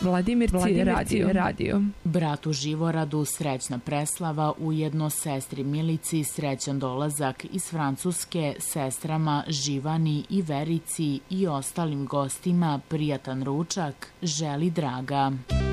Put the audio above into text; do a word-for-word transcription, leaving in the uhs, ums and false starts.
Vladimirci radio. radio. Bratu Živoradu srećna preslava, ujedno sestri Milici srećan dolazak iz Francuske, sestrama Živani i Verici i ostalim gostima prijatan ručak želi Draga.